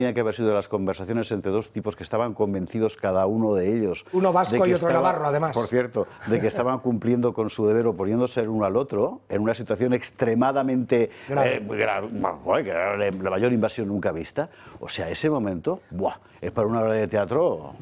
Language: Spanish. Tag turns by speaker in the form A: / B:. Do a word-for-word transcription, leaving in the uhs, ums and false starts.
A: Tiene que haber sido de las conversaciones entre dos tipos que estaban convencidos cada uno de ellos.
B: Uno vasco
A: de que
B: y otro
A: estaba,
B: navarro, además.
A: Por cierto, de que estaban cumpliendo con su deber oponiéndose el uno al otro en una situación extremadamente grave, eh, grave que era la mayor invasión nunca vista. O sea, ese momento, ¡buah!, es para una obra de teatro.